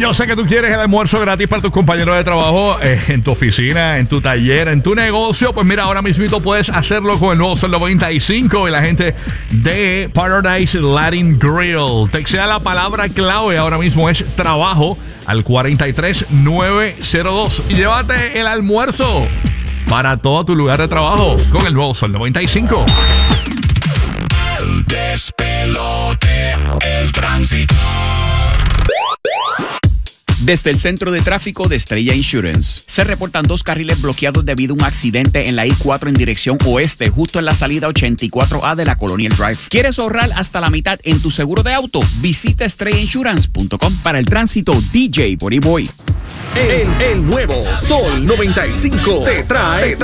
yo sé que tú quieres el almuerzo gratis para tus compañeros de trabajo en tu oficina, en tu taller, en tu negocio. Pues mira, ahora mismito puedes hacerlo con el nuevo Sol 95 y la gente de Paradise Latin Grill. Textea la palabra clave ahora mismo es trabajo al 43902 y llévate el almuerzo para todo tu lugar de trabajo con el nuevo Sol 95. El despelote, el tránsito. Desde el centro de tráfico de Estrella Insurance, se reportan 2 carriles bloqueados debido a un accidente en la I-4 en dirección oeste, justo en la salida 84A de la Colonial Drive. ¿Quieres ahorrar hasta la mitad en tu seguro de auto? Visita estrellainsurance.com. Para el tránsito, DJ Body Boy. El nuevo Sol 95 te trae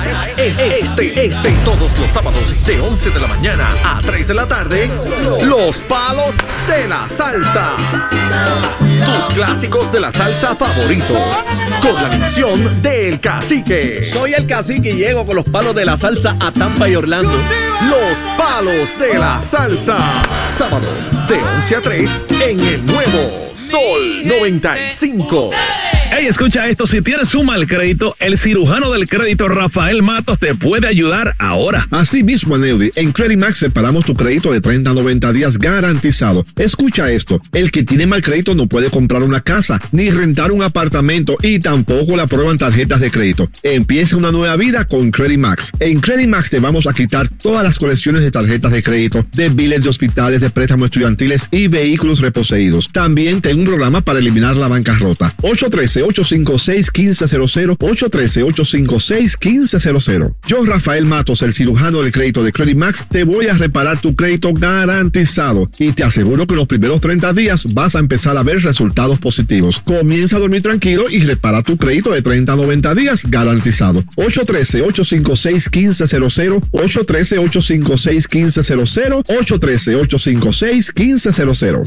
todos los sábados de 11 de la mañana a 3 de la tarde, los palos de la salsa. Tus clásicos de la salsa favoritos, con la animación del Cacique. Soy el Cacique y llego con los palos de la salsa a Tampa y Orlando. Los palos de la salsa. Sábados de 11 a 3 en el nuevo Sol 95. Hey, escucha esto, si tienes un mal crédito, el cirujano del crédito Rafael Matos te puede ayudar ahora. Así mismo, Neudi, en Credit Max separamos tu crédito de 30 a 90 días garantizado. Escucha esto, el que tiene mal crédito no puede comprar una casa, ni rentar un apartamento y tampoco le aprueban tarjetas de crédito. Empieza una nueva vida con Credit Max. En Credit Max te vamos a quitar todas las colecciones de tarjetas de crédito, de biles de hospitales, de préstamos estudiantiles y vehículos reposeídos. También tengo un programa para eliminar la bancarrota. 813-856-1500, 813-856-1500. Yo, Rafael Matos, el cirujano del crédito de Credit Max, te voy a reparar tu crédito garantizado y te aseguro que en los primeros 30 días vas a empezar a ver resultados positivos. Comienza a dormir tranquilo y repara tu crédito de 30 a 90 días garantizado. 813-856-1500, 813-856-1500, 813-856-1500.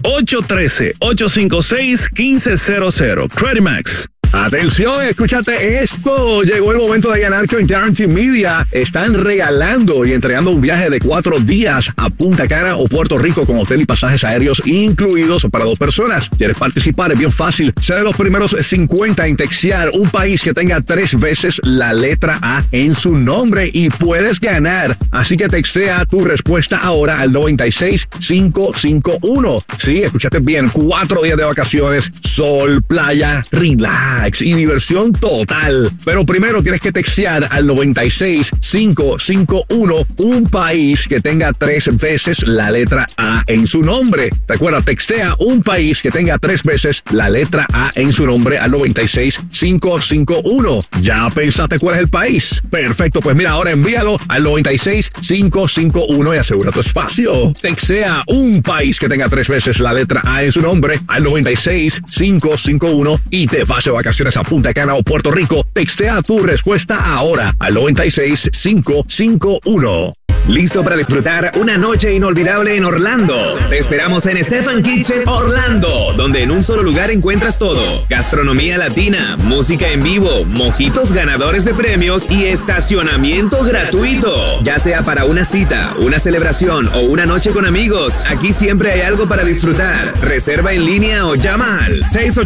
813-856-1500. Credit Max. Atención, escúchate esto. Llegó el momento de ganar con Guaranteed Media. Están regalando y entregando un viaje de 4 días a Punta Cana o Puerto Rico con hotel y pasajes aéreos incluidos para 2 personas. ¿Quieres participar? Es bien fácil. Ser de los primeros 50 en textear un país que tenga 3 veces la letra A en su nombre y puedes ganar. Así que textea tu respuesta ahora al 96551. Sí, escúchate bien. 4 días de vacaciones, sol, playa, relax y diversión total. Pero primero tienes que textear al 96551 un país que tenga 3 veces la letra A en su nombre. Recuerda, textea un país que tenga 3 veces la letra A en su nombre al 96551. ¿Ya pensaste cuál es el país? Perfecto, pues mira, ahora envíalo al 96551 y asegura tu espacio. Textea un país que tenga 3 veces la letra A en su nombre al 96551 y te vas de vacaciones a Punta Cana o Puerto Rico. Textea tu respuesta ahora al 96551. ¿Listo para disfrutar una noche inolvidable en Orlando? Te esperamos en Stefan Kitchen Orlando, donde en un solo lugar encuentras todo: gastronomía latina, música en vivo, mojitos ganadores de premios y estacionamiento gratuito. Ya sea para una cita, una celebración o una noche con amigos, aquí siempre hay algo para disfrutar. Reserva en línea o llama al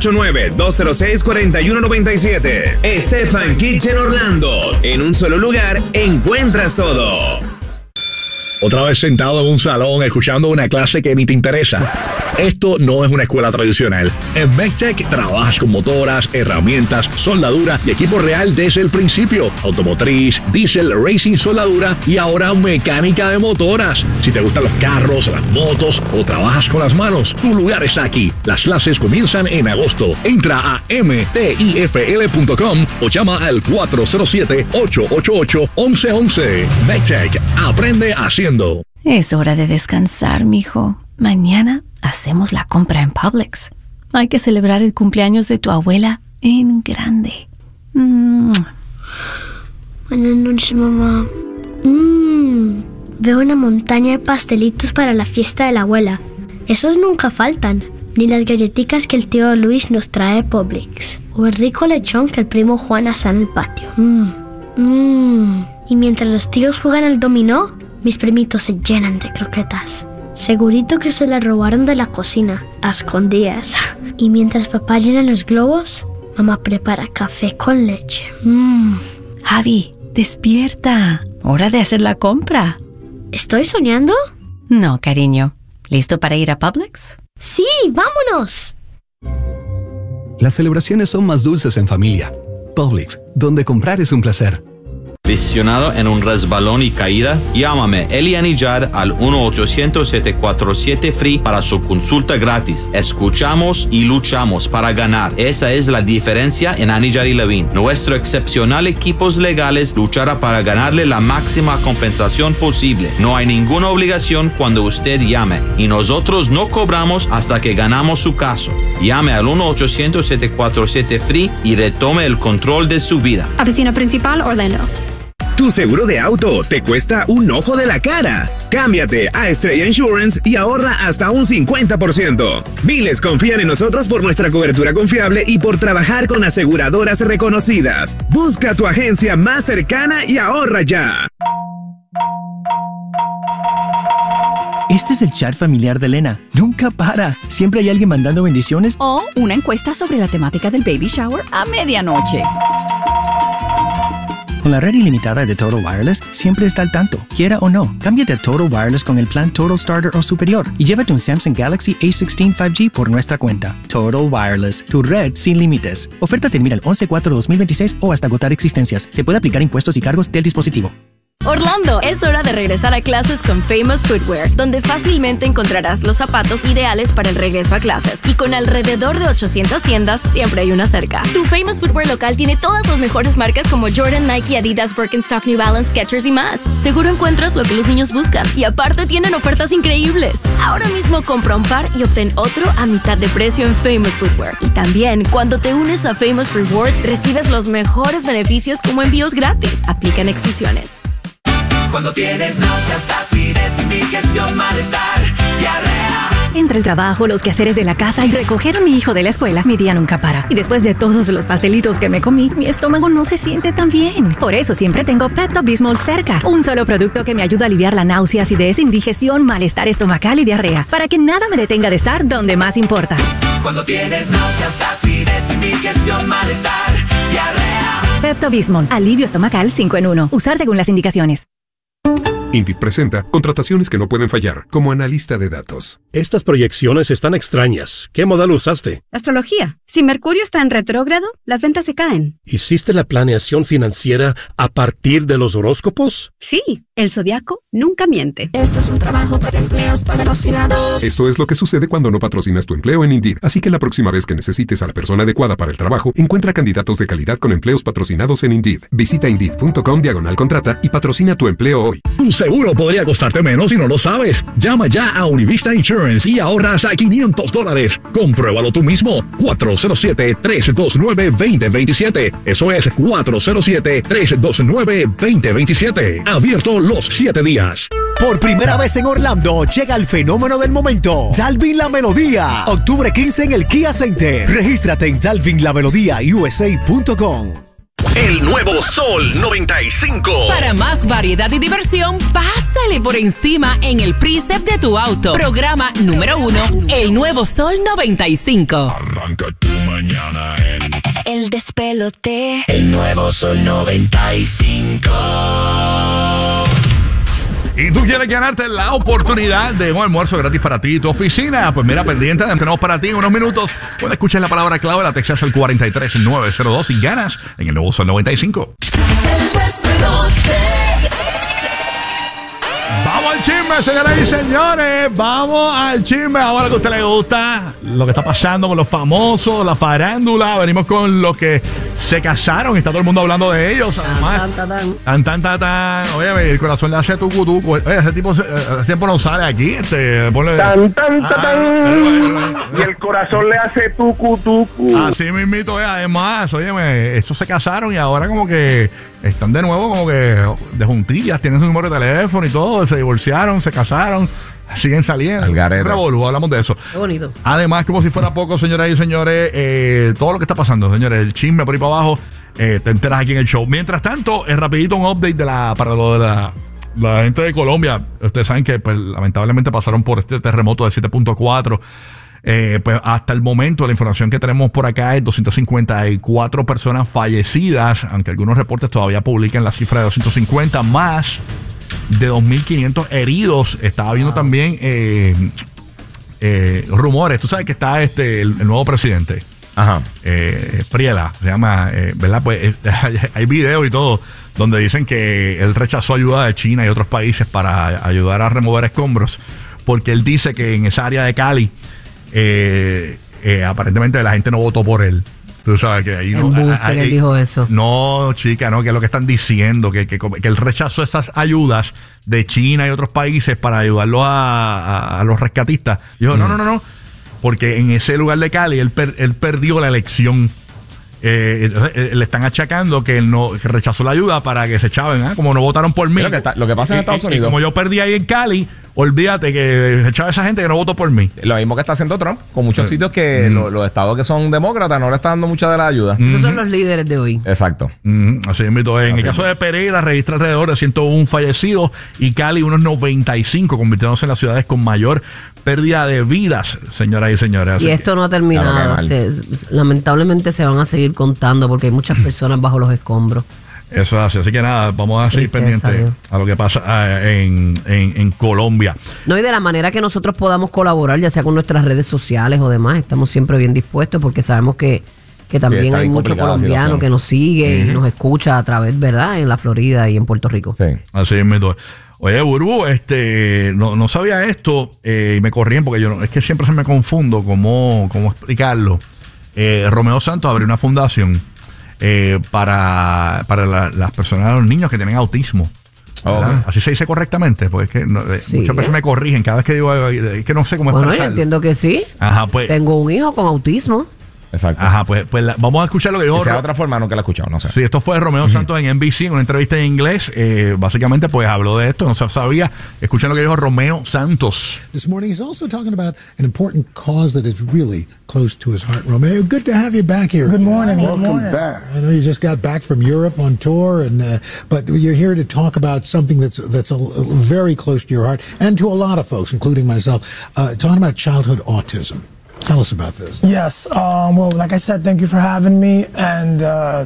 689-206-4197. Stefan Kitchen Orlando, en un solo lugar encuentras todo. Otra vez sentado en un salón escuchando una clase que ni te interesa. Esto no es una escuela tradicional. En MedTech trabajas con motoras, herramientas, soldadura y equipo real desde el principio. Automotriz, diésel, racing, soldadura y ahora mecánica de motoras. Si te gustan los carros, las motos o trabajas con las manos, tu lugar está aquí. Las clases comienzan en agosto. Entra a mtifl.com o llama al 407-888-1111. MedTech. Aprende haciendo. Es hora de descansar, mijo. Mañana hacemos la compra en Publix. Hay que celebrar el cumpleaños de tu abuela en grande. Buenas noches, mamá. Veo una montaña de pastelitos para la fiesta de la abuela. Esos nunca faltan. Ni las galletitas que el tío Luis nos trae de Publix. O el rico lechón que el primo Juan asa en el patio. Y mientras los tíos juegan al dominó, mis primitos se llenan de croquetas. Segurito que se la robaron de la cocina, a escondidas. Y mientras papá llena los globos, mamá prepara café con leche. Javi, despierta. Hora de hacer la compra. ¿Estoy soñando? No, cariño. ¿Listo para ir a Publix? ¡Sí, vámonos! Las celebraciones son más dulces en familia. Publix, donde comprar es un placer. Lesionado en un resbalón y caída, llámame Elian Yar al 1-800-747-FREE para su consulta gratis. Escuchamos y luchamos para ganar. Esa es la diferencia en Anillar y Levine. Nuestro excepcional equipos legales luchará para ganarle la máxima compensación posible. No hay ninguna obligación cuando usted llame y nosotros no cobramos hasta que ganamos su caso. Llame al 1-800-747-FREE y retome el control de su vida. Oficina principal, Orlando. Tu seguro de auto te cuesta un ojo de la cara. Cámbiate a Estrella Insurance y ahorra hasta un 50%. Miles confían en nosotros por nuestra cobertura confiable y por trabajar con aseguradoras reconocidas. Busca tu agencia más cercana y ahorra ya. Este es el chat familiar de Elena. Nunca para. Siempre hay alguien mandando bendiciones. O una encuesta sobre la temática del baby shower a medianoche. Con la red ilimitada de Total Wireless, siempre está al tanto, quiera o no. Cámbiate a Total Wireless con el plan Total Starter o superior y llévate un Samsung Galaxy A16 5G por nuestra cuenta. Total Wireless, tu red sin límites. Oferta termina el 11/4/2026 o hasta agotar existencias. Se puede aplicar impuestos y cargos del dispositivo. Orlando, es hora de regresar a clases con Famous Footwear, donde fácilmente encontrarás los zapatos ideales para el regreso a clases. Y con alrededor de 800 tiendas, siempre hay una cerca. Tu Famous Footwear local tiene todas las mejores marcas como Jordan, Nike, Adidas, Birkenstock, New Balance, Skechers y más. Seguro encuentras lo que los niños buscan. Y aparte tienen ofertas increíbles. Ahora mismo compra un par y obtén otro a mitad de precio en Famous Footwear. Y también, cuando te unes a Famous Rewards, recibes los mejores beneficios como envíos gratis. Aplican exclusiones. Cuando tienes náuseas, acidez, indigestión, malestar, diarrea. Entre el trabajo, los quehaceres de la casa y recoger a mi hijo de la escuela, mi día nunca para. Y después de todos los pastelitos que me comí, mi estómago no se siente tan bien. Por eso siempre tengo Pepto-Bismol cerca. Un solo producto que me ayuda a aliviar la náusea, acidez, indigestión, malestar estomacal y diarrea. Para que nada me detenga de estar donde más importa. Cuando tienes náuseas, acidez, indigestión, malestar, diarrea. Pepto-Bismol, alivio estomacal 5 en 1. Usar según las indicaciones. Indeed presenta contrataciones que no pueden fallar, como analista de datos. Estas proyecciones están extrañas. ¿Qué modelo usaste? Astrología. Si Mercurio está en retrógrado, las ventas se caen. ¿Hiciste la planeación financiera a partir de los horóscopos? Sí, el zodiaco nunca miente. Esto es un trabajo para empleos patrocinados. Esto es lo que sucede cuando no patrocinas tu empleo en Indeed. Así que la próxima vez que necesites a la persona adecuada para el trabajo, encuentra candidatos de calidad con empleos patrocinados en Indeed. Visita Indeed.com/contrata y patrocina tu empleo hoy. Un seguro podría costarte menos si no lo sabes. Llama ya a Univista Insurance y ahorras a $500. Compruébalo tú mismo. 407-329-2027. Eso es 407-329-2027. Abierto los 7 días. Por primera vez en Orlando llega el fenómeno del momento, Dalvin La Melodía. Octubre 15 en el Kia Center. Regístrate en dalvinlamelodiausa.com. El nuevo Sol 95. Para más variedad y diversión, pásale por encima en el Precept de tu auto. Programa número 1, el nuevo Sol 95. Arranca tu mañana en El Despelote. el nuevo Sol 95. Y tú quieres ganarte la oportunidad de un almuerzo gratis para ti y tu oficina. Pues mira, pendiente, tenemos para ti en unos minutos. Cuando escuches la palabra clave, la textas al 43902 y ganas en el nuevo Sol 95. El Despelote. Vamos al chisme, señoras y señores. Vamos al chisme. Ahora que a usted le gusta lo que está pasando con los famosos, la farándula. Venimos con los que se casaron y está todo el mundo hablando de ellos. Además, oye, el corazón le hace tucu tucu. Oye, ese tipo hace tiempo no sale aquí. Ponle. Y el corazón le hace tucu tucu. Así mismito, además, óyeme, estos se casaron y ahora como que están de nuevo como que de juntillas, tienen su número de teléfono y todo, se divorciaron, se casaron, siguen saliendo. Revolú, hablamos de eso. Qué bonito. Además, como si fuera poco, señoras y señores, todo lo que está pasando, señores, el chisme por ahí para abajo, te enteras aquí en el show. Mientras tanto, rapidito un update para lo de La gente de Colombia, ustedes saben que pues, lamentablemente pasaron por este terremoto de 7.4. Pues hasta el momento la información que tenemos por acá es 254 personas fallecidas, aunque algunos reportes todavía publican la cifra de 250, más de 2.500 heridos. Estaba viendo también rumores. Tú sabes que está el nuevo presidente. Ajá. Priela, se llama, ¿verdad? Pues hay videos y todo donde dicen que él rechazó ayuda de China y otros países para ayudar a remover escombros, porque él dice que en esa área de Cali aparentemente la gente no votó por él. Tú sabes que ahí no. que él dijo eso. No, chica, no, que es lo que están diciendo, que él rechazó esas ayudas de China y otros países para ayudarlos a los rescatistas. Dijo, no, porque en ese lugar de Cali él perdió la elección. Entonces, le están achacando que él que rechazó la ayuda para que se echaban, como no votaron por mí. Lo que pasa en Estados Unidos. Como yo perdí ahí en Cali, olvídate que se echaba esa gente que no votó por mí. Lo mismo que está haciendo Trump, con muchos sitios que los estados que son demócratas no le están dando mucha de la ayuda. Esos son los líderes de hoy. Exacto. Así es, en el caso de Pereira registra alrededor de 101 fallecidos y Cali unos 95, convirtiéndose en las ciudades con mayor pérdida de vidas, señoras y señores. Y esto no ha terminado. Lamentablemente se van a seguir contando porque hay muchas personas bajo los escombros. Eso es así. Así que nada, vamos a seguir pendientes a lo que pasa en Colombia. No, y de la manera que nosotros podamos colaborar, ya sea con nuestras redes sociales o demás, estamos siempre bien dispuestos porque sabemos que también hay muchos colombianos que nos sigue y nos escucha a través, ¿verdad? En la Florida y en Puerto Rico. Sí. Así es, Oye, Burbu, no sabía esto y me corrían porque es que siempre se me confundo cómo explicarlo. Romeo Santos abrió una fundación para las personas, los niños que tienen autismo. Así se dice correctamente, porque es que muchas veces me corrigen cada vez que digo, es que no sé cómo explicarlo. Bueno, yo entiendo que sí. Ajá, pues. Tengo un hijo con autismo. Exacto. Ajá, pues vamos a escuchar lo que dijo. Sea de otra forma, nunca la he escuchado, no sé. Sí, esto fue Romeo Santos en NBC, en una entrevista en inglés. Básicamente, pues habló de esto, no se sabía. Escuchen lo que dijo Romeo Santos. This morning he's also talking about an important cause that is really close to his heart. Romeo, good to have you back here. Good morning. Welcome back. I know you just got back from Europe on tour, but you're here to talk about something that's very close to your heart and to a lot of folks, including myself. Talking about childhood autism. Tell us about this. Yes. Well, like I said, thank you for having me. And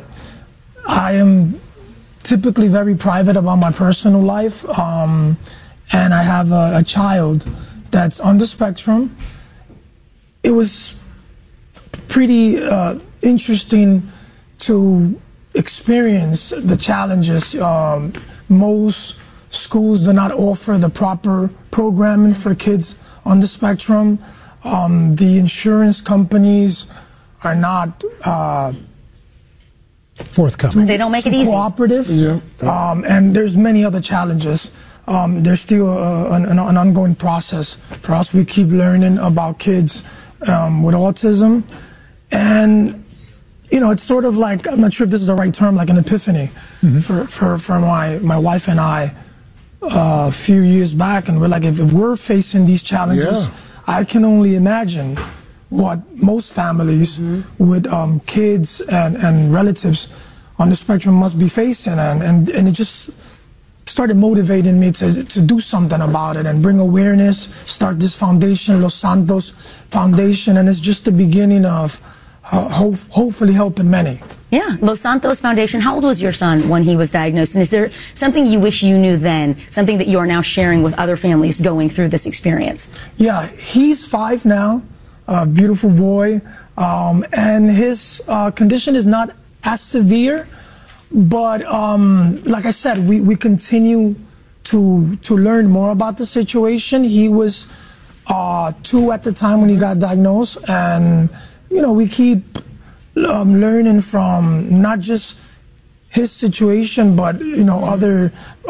I am typically very private about my personal life. And I have a child that's on the spectrum. It was pretty interesting to experience the challenges. Most schools do not offer the proper programming for kids on the spectrum. The insurance companies are not forthcoming. They don't make it easy. Cooperative. Yeah. And there's many other challenges. There's still an ongoing process for us. We keep learning about kids with autism. And, it's sort of like, I'm not sure if this is the right term, like an epiphany for my wife and I a few years back. And we're like, if we're facing these challenges, I can only imagine what most families with kids and relatives on the spectrum must be facing, and it just started motivating me to do something about it and bring awareness, start this foundation, Los Santos Foundation, and it's just the beginning of hopefully helping many. Yeah, Los Santos Foundation. How old was your son when he was diagnosed? And is there something you wish you knew then, something that you are now sharing with other families going through this experience? Yeah, he's 5 now, a beautiful boy, and his condition is not as severe, but like I said, we continue to learn more about the situation. He was 2 at the time when he got diagnosed, and we keep learning from not just his situation, but other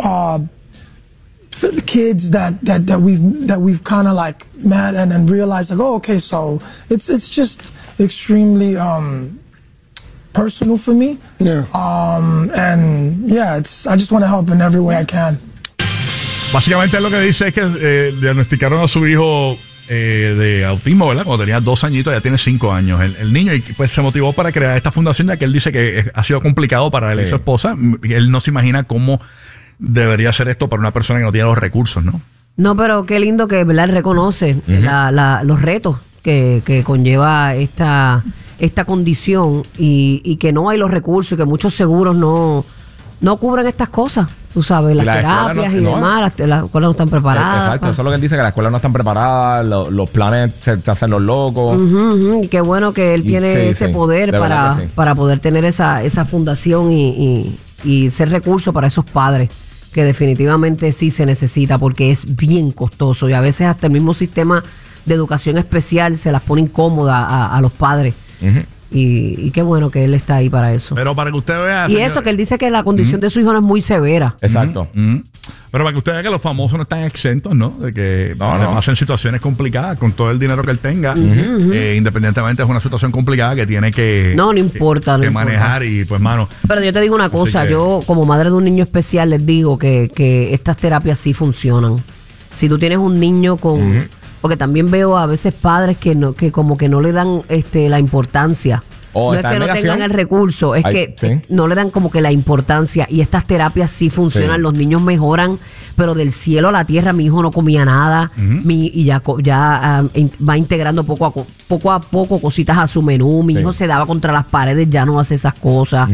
kids that we've kind of like met and realized like, oh, okay, so it's just extremely personal for me. Yeah. And yeah, I just want to help in every way I can. Básicamente lo que dice es que diagnosticaron a su hijo de autismo, ¿verdad? Cuando tenía 2 añitos, ya tiene 5 años el niño, y pues se motivó para crear esta fundación, ya que él dice que ha sido complicado para él y su esposa. Él no se imagina cómo debería ser esto para una persona que no tiene los recursos, ¿no? No, pero qué lindo que, ¿verdad?, él reconoce los retos que conlleva esta condición y que no hay los recursos y que muchos seguros no cubren estas cosas. Tú sabes, las terapias y demás, las escuelas no están preparadas. Exacto, eso es lo que él dice, que las escuelas no están preparadas, los planes se hacen los locos. Y qué bueno que él tiene ese poder para poder tener esa fundación y ser recurso para esos padres, que definitivamente sí se necesita porque es bien costoso y a veces hasta el mismo sistema de educación especial se las pone incómoda a los padres. Y qué bueno que él está ahí para eso. Pero para que usted vea... Y eso, que él dice que la condición de su hijo no es muy severa. Exacto. Pero para que usted vea que los famosos no están exentos, ¿no? De que además en situaciones complicadas, con todo el dinero que él tenga, independientemente es una situación complicada que tiene que... No importa. Que manejar y pues, mano... Pero yo te digo una cosa, yo como madre de un niño especial les digo que estas terapias sí funcionan. Si tú tienes un niño con... Porque también veo a veces padres que como que no le dan la importancia. No es que no tengan el recurso, es que no le dan como que la importancia. Y estas terapias sí funcionan, los niños mejoran, pero del cielo a la tierra. Mi hijo no comía nada y ya va integrando poco a poco cositas a su menú. Mi hijo se daba contra las paredes, ya no hace esas cosas.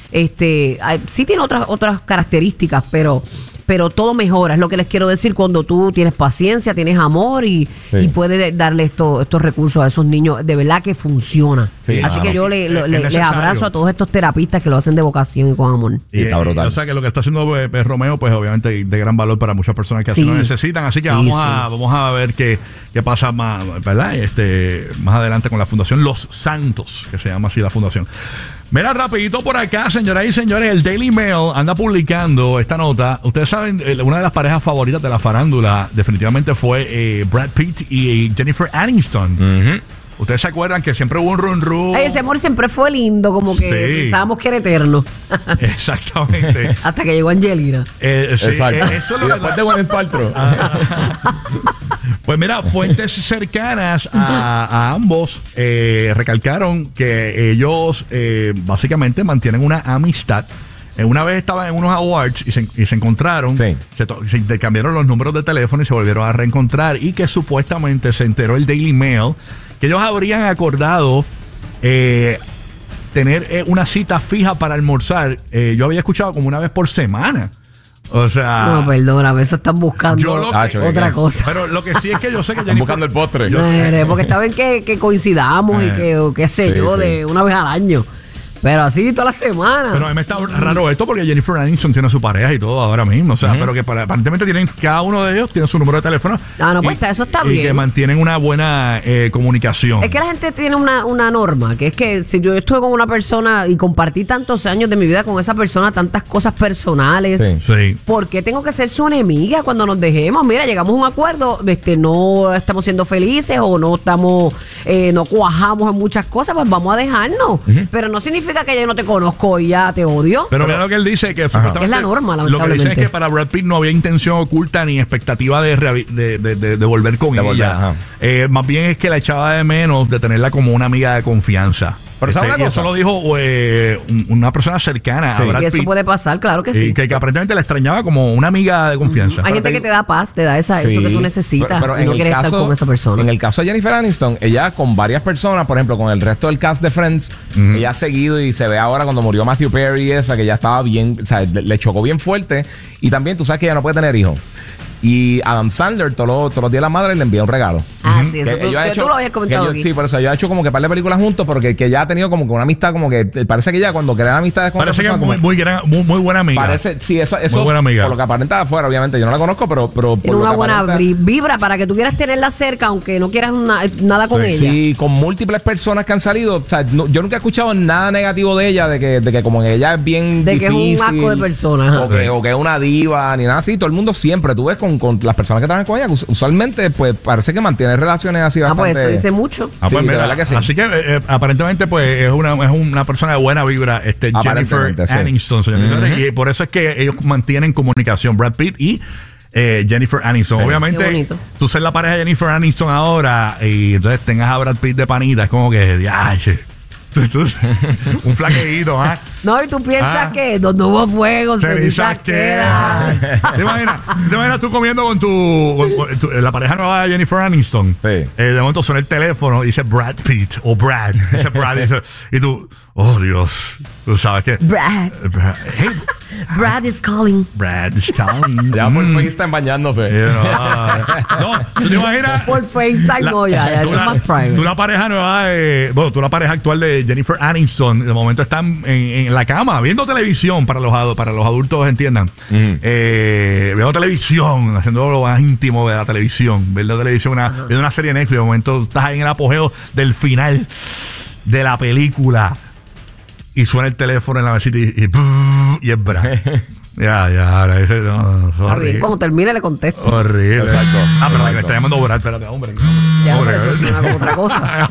Sí tiene otras características, pero todo mejora, es lo que les quiero decir, cuando tú tienes paciencia, tienes amor y puedes darle estos recursos a esos niños. De verdad que funciona. Así que yo les abrazo a todos estos terapistas que lo hacen de vocación y con amor. Y está brutal. O sea que lo que está haciendo Romeo, pues obviamente de gran valor para muchas personas que así lo necesitan. Así que vamos a ver qué pasa más, ¿verdad? Más adelante con la Fundación Los Santos, que se llama así la fundación. Mira, rapidito por acá, señoras y señores, el Daily Mail anda publicando esta nota. Ustedes saben, una de las parejas favoritas de la farándula definitivamente fue Brad Pitt y Jennifer Aniston. Ustedes se acuerdan que siempre hubo un run-run. Ese amor siempre fue lindo, como que pensábamos que era eterno. Exactamente. Hasta que llegó Angelina. Exacto. Eso es lo y después de Gwyneth Paltrow. Pues mira, fuentes cercanas a ambos recalcaron que ellos básicamente mantienen una amistad. Una vez estaban en unos awards y se encontraron, se intercambiaron los números de teléfono y se volvieron a reencontrar, y que supuestamente se enteró el Daily Mail que ellos habrían acordado tener una cita fija para almorzar. Yo había escuchado como una vez por semana. O sea... No, perdóname, eso están buscando otra cosa. Pero lo que sí es que yo sé que están buscando el postre. Porque está bien que coincidamos y que qué sé yo, de una vez al año. Pero así toda la semana. Pero a mí me está raro esto porque Jennifer Aniston tiene su pareja y todo ahora mismo. O sea, pero que aparentemente cada uno de ellos tiene su número de teléfono. Pues eso está bien. Y que mantienen una buena comunicación. Es que la gente tiene una norma, que es que si yo estuve con una persona y compartí tantos años de mi vida con esa persona, tantas cosas personales, ¿por qué tengo que ser su enemiga cuando nos dejemos? Mira, llegamos a un acuerdo, no estamos siendo felices o no estamos, no cuajamos en muchas cosas, pues vamos a dejarnos. Pero no significa que yo no te conozco y ya te odio. Pero mira lo que él dice, que es la norma, lo que dice es que para Brad Pitt no había intención oculta ni expectativa de volver con ella. Más bien es que la echaba de menos de tenerla como una amiga de confianza. Pero y eso lo dijo una persona cercana a Brad Pitt. Eso puede pasar, claro que sí. Que aparentemente la extrañaba como una amiga de confianza. Hay gente que te da paz, te da eso que tú necesitas, pero y no quieres estar con esa persona. En el caso de Jennifer Aniston, ella con varias personas, por ejemplo, con el resto del cast de Friends, ella ha seguido, y se ve ahora cuando murió Matthew Perry, esa que ya estaba bien, o sea, le chocó bien fuerte. Y también tú sabes que ella no puede tener hijos. Y Adam Sandler todos los días la madre le envía un regalo. Sí, eso tú lo habías comentado aquí. Sí, por eso yo he hecho como que par de películas juntos, porque que ya ha tenido como que una amistad, como que parece que ya cuando crea amistades con parece que es muy buena amiga. Parece, sí, eso muy buena amiga. Por lo que aparenta afuera, obviamente yo no la conozco, pero tiene una buena vibra para que tú quieras tenerla cerca, aunque no quieras nada con ella. Sí, con múltiples personas que han salido. O sea, yo nunca he escuchado nada negativo de ella, de que como ella es bien difícil, que es un asco de personas, o que es una diva, ni nada así. Todo el mundo siempre, tú ves con las personas que trabajan con ella, usualmente pues parece que mantiene relaciones así bastante. Pues eso dice mucho. Pues mira, que sí. Así que aparentemente pues es una persona de buena vibra, Jennifer Aniston, señores. Y por eso es que ellos mantienen comunicación, Brad Pitt y Jennifer Aniston. Obviamente, tú ser la pareja de Jennifer Aniston ahora y entonces tengas a Brad Pitt de panita, es como que Un flaqueíto, ¿ah? No, y tú piensas que donde hubo fuego, cenizas quedan. ¿Te imaginas tú comiendo con la pareja nueva de Jennifer Aniston? Sí. De momento suena el teléfono y dice Brad Pitt o Brad. Dice Brad y tú, oh Dios, tú sabes que Brad. Hey, Brad is calling. Brad is calling. Ya por FaceTime bañándose. No, ¿tú te imaginas? Por FaceTime no, ya eso es más private. Tú la pareja nueva tú la pareja actual de Jennifer Aniston, de momento están en la cama viendo televisión para los adultos entiendan. Viendo televisión, haciendo lo más íntimo de la televisión, viendo televisión, viendo una serie de Netflix, de momento estás ahí en el apogeo del final de la película y suena el teléfono en la mesita y es Brad. Ya, no, está bien, cuando termine le contesto. Horrible. Exacto. Pero me está llamando Brad, espérate, hombre. Ya, pero eso suena como otra cosa.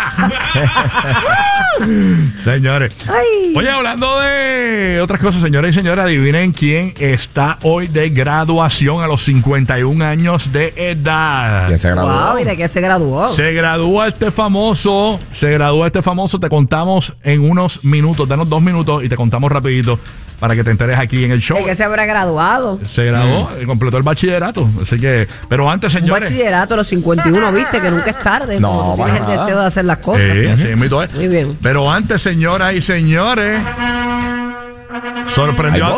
Señores. Ay. Oye, hablando de otras cosas, señores y señores, adivinen quién está hoy de graduación a los 51 años de edad. ¿Quién se graduó? Wow, ¿y de qué se graduó? Se gradúa este famoso. Te contamos en unos minutos. Danos 2 minutos y te contamos rapidito para que te enteres aquí en el show. ¿De qué se habrá graduado? Se graduó, completó el bachillerato. Así que, pero antes, señores. Un bachillerato a los 51, viste, que nunca es tarde. No, tú tienes el deseo de hacer las cosas. Sí, así mismo es. Muy bien. Pero antes, señoras y señores, sorprendió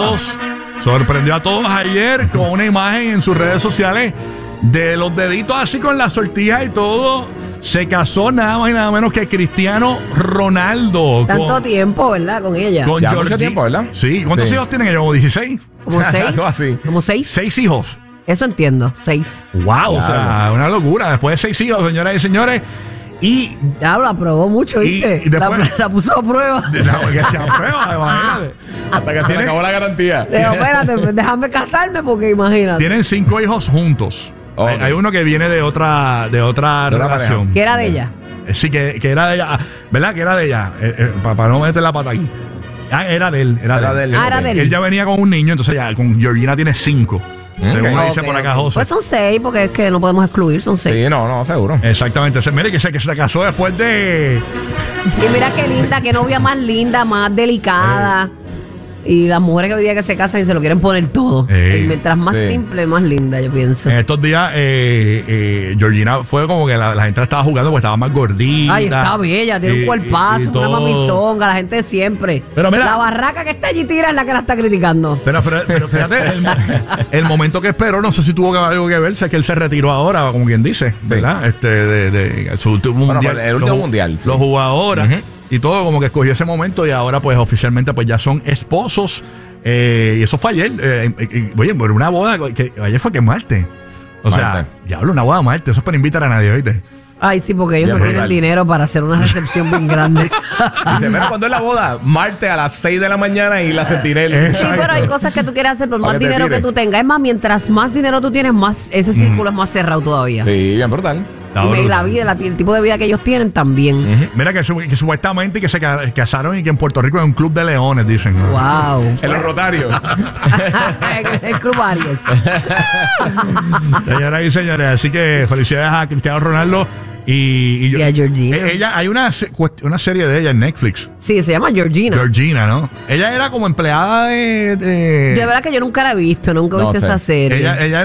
a todos ayer con una imagen en sus redes sociales de los deditos así con la sortija y todo. Se casó nada más y nada menos que Cristiano Ronaldo. Tanto tiempo, ¿verdad? Con ella. Con mucho tiempo, ¿verdad? Sí. ¿Cuántos hijos tienen ellos? ¿16? ¿Como 6? Algo así. ¿Como 6? 6 hijos. Eso entiendo, 6. Wow, o sea, una locura. Después de 6 hijos, señoras y señores. Y ya lo aprobó mucho, ¿viste? Y después, la puso a prueba. Que se aprueba, imagínate. Hasta que se le acabó la garantía. Digo, espérate, déjame casarme porque imagínate. Tienen 5 hijos juntos. Okay. Hay uno que viene de otra relación. ¿Que era de ella? Sí, que era de ella. ¿Verdad? Que era de ella. Para no meter la pata aquí. Era de él. Era de él. Él ya venía con un niño, entonces ya con Georgina tiene 5. Según dice por acá José. Pues son 6, porque es que no podemos excluir, son 6. Sí, no, seguro. Exactamente. Mire que se casó después de. Y mira qué linda, qué novia más linda, más delicada. Y las mujeres que hoy día que se casan y se lo quieren poner todo. Y mientras más simple, más linda, yo pienso. En estos días, Georgina fue como que la gente la estaba jugando porque estaba más gordita. Ay, está bella, tiene un cuerpazo, una mamizonga, la gente de siempre. Pero mira, la barraca que está allí tira es la que la está criticando. Pero fíjate, el momento que esperó, no sé si tuvo algo que ver, sé que él se retiró ahora, como quien dice, ¿verdad? De su último mundial. El último mundial. Lo jugó ahora. Y todo como que escogió ese momento y ahora pues oficialmente pues ya son esposos y eso fue ayer oye, por una boda que ayer fue que martes sea, diablo, una boda martes, eso es para invitar a nadie, ¿viste? Ay, sí, porque ellos no tienen dinero para hacer una recepción bien grande. Dice, pero ¿cuándo es la boda? Martes a las 6 de la mañana y la sentinela. Sí, pero hay cosas que tú quieres hacer por más dinero que tú tengas. Es más, mientras más dinero tú tienes, más ese círculo es más cerrado todavía. Sí, bien brutal. Y la vida, el tipo de vida que ellos tienen también. Mira que supuestamente que se casaron y que en Puerto Rico es un club de leones, dicen. Wow. En los Rotarios. El club Aries. Señoras y señores, así que felicidades a Cristiano Ronaldo y a Georgina. Ella, hay una serie de ella en Netflix. Sí, se llama Georgina. Georgina, ¿no? Ella era como empleada de verdad que yo nunca la he visto, nunca he visto esa serie. Ella